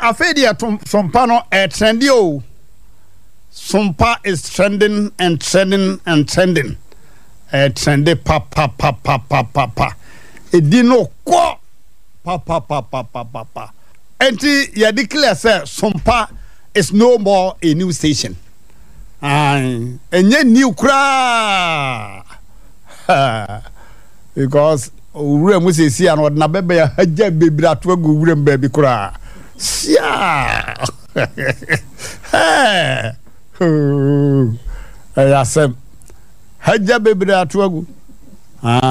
afedi sompa no trendy o. Sompa is trending and trending and trending. Trendy pa. Edi no kwa pa. Enti ya declare say Sompa is no more a new station. Enye new kra. Because ure mu sesi an odna bebe ya haja bebira atwa go ure mbabi kra. Sia. Ayasem haja bebira atwa go.